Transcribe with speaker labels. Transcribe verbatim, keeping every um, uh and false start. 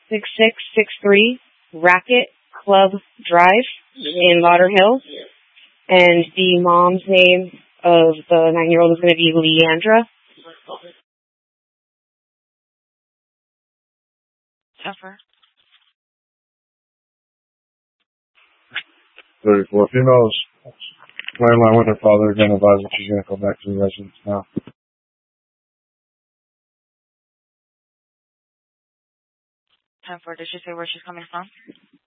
Speaker 1: six six six three Racket Club Drive in Lauderhill. And the mom's name of the nine-year-old is going to be Leandra.
Speaker 2: Suffer.
Speaker 3: thirty-four females. Landline with her father again advised that she's going to come back to the residence now.
Speaker 2: ten four, did she say where she's coming from?